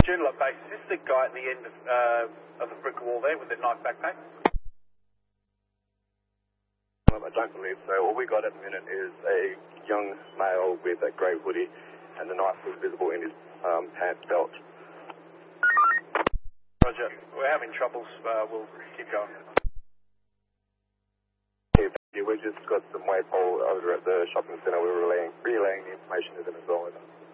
Joondalup base, is this the guy at the end of the brick wall there with the knife backpack? I don't believe so. All we got at the minute is a young male with a grey hoodie, and the knife was visible in his pants belt. Roger. We're having troubles. We'll keep going. Yeah, we just got some waypole over at the shopping centre. We were relaying the information to them as well.